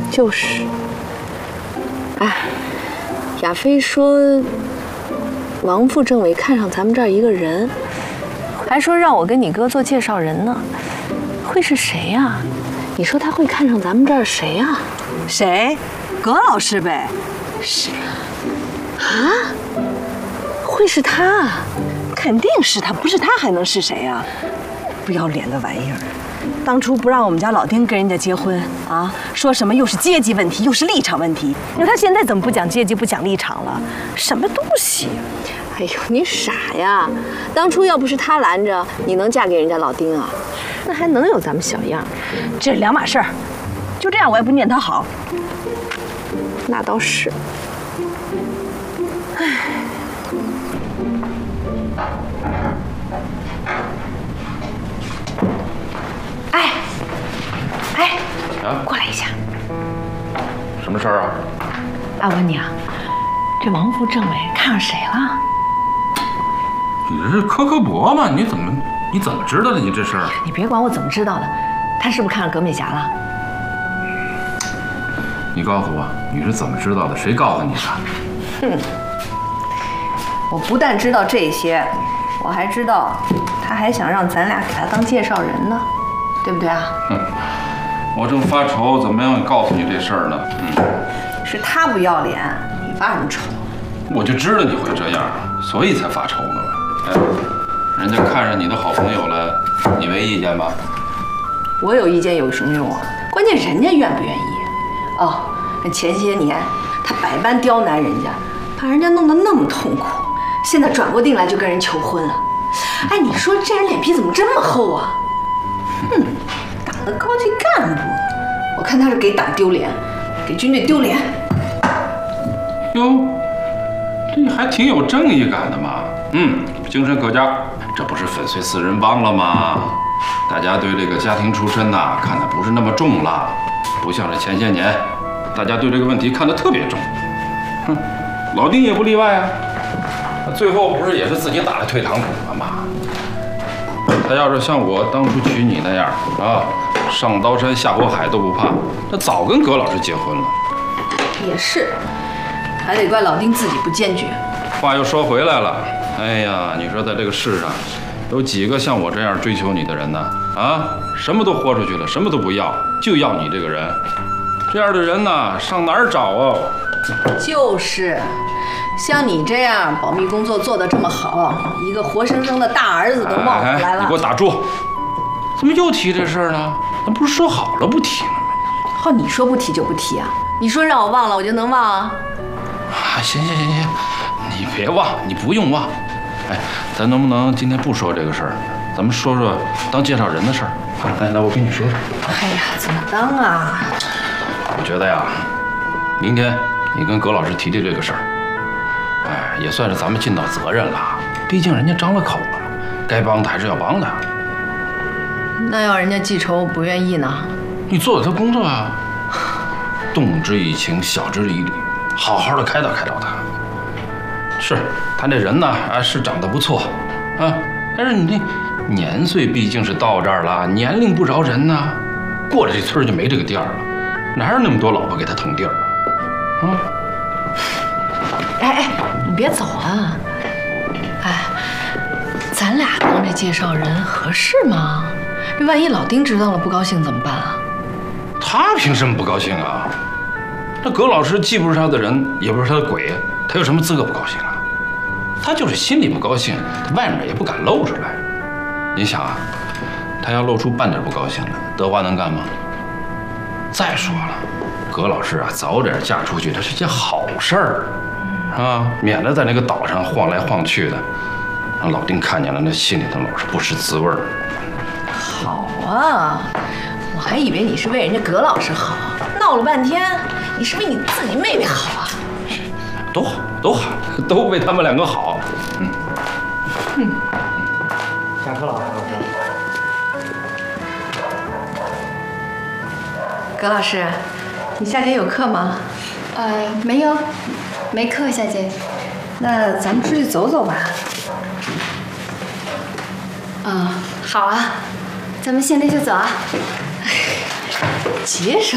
就是。哎，亚飞说，王副政委看上咱们这儿一个人，还说让我跟你哥做介绍人呢。会是谁呀？你说他会看上咱们这儿谁呀？ 谁？葛老师呗。 谁啊？会是他啊？ 肯定是他，不是他还能是谁啊？不要脸的玩意儿！当初不让我们家老丁跟人家结婚啊，说什么又是阶级问题，又是立场问题。你说他现在怎么不讲阶级，不讲立场了？什么东西？ 哎呦，你傻呀！当初要不是他拦着，你能嫁给人家老丁啊？那还能有咱们小样？ 这是两码事儿。就这样，我也不念他好。 那倒是。唉。过来一下。 什么事儿啊？ 我问你啊，这王副政委看上谁了？ 你这是科博吗？你怎么知道的？你这事儿？ 你别管我怎么知道的，他是不是看上葛美霞了？ 你告诉我，你是怎么知道的？谁告诉你的？ 哼，我不但知道这些，我还知道他还想让咱俩给他当介绍人呢，对不对啊？ 我正发愁怎么样告诉你这事儿呢。 是他不要脸，你发什么愁？ 我就知道你会这样，所以才发愁呢。人家看上你的好朋友了，你没意见吧？ 我有意见有什么用啊？关键人家愿不愿意。哦，前些年他百般刁难人家，把人家弄得那么痛苦，现在转过腚来就跟人求婚了。哎，你说这人脸皮怎么这么厚啊？党的高级干部，我看他是给党丢脸，给军队丢脸。 哟，这还挺有正义感的嘛。精神可嘉，这不是粉碎四人帮了吗？大家对这个家庭出身呐看得不是那么重了，不像是前些年，大家对这个问题看得特别重。老丁也不例外啊，最后不是也是自己打了退堂鼓了吗？他要是像我当初娶你那样啊，上刀山下火海都不怕，那早跟葛老师结婚了。 也是，还得怪老丁自己不坚决。 话又说回来了，哎呀，你说在这个世上，有几个像我这样追求你的人呢？啊，什么都豁出去了，什么都不要，就要你这个人。这样的人呢，上哪儿找啊？ 就是，像你这样保密工作做得这么好，一个活生生的大儿子都冒出来了。 你给我打住！怎么又提这事儿呢？咱不是说好了不提了吗？ 你说不提就不提啊？你说让我忘了，我就能忘啊？ 行，你别忘，你不用忘。哎，咱能不能今天不说这个事儿？咱们说说当介绍人的事儿。来，我跟你说说。 哎呀，怎么当啊？ 我觉得呀，明天你跟葛老师提这个事儿，也算是咱们尽到责任了。毕竟人家张了口了，该帮的还是要帮的。 那要人家记仇不愿意呢？ 你做他工作啊，动之以情，晓之以理，好好的开导开导他。是他这人呢，是长得不错啊，但是你这年岁毕竟是到这儿了，年龄不饶人呐，过了这村就没这个店了，哪有那么多老婆给他腾地儿啊？ 哎，你别走啊！哎，咱俩当这介绍人合适吗？这万一老丁知道了不高兴怎么办啊？ 他凭什么不高兴啊？那葛老师既不是他的人，也不是他的鬼，他有什么资格不高兴啊？他就是心里不高兴，外面也不敢露出来。你想啊，他要露出半点不高兴来，德华能干吗？再说了，葛老师啊，早点嫁出去，这是件好事儿啊，免得在那个岛上晃来晃去的，让老丁看见了，那心里头老是不是滋味儿。 好啊，我还以为你是为人家葛老师好，闹了半天，你是为你自己妹妹好啊？ 都好，都为他们两个好。 下课了，老师。 葛老师，你下节有课吗？ 没有，没课下节。 那咱们出去走走吧。 好啊，咱们现在就走啊。 节省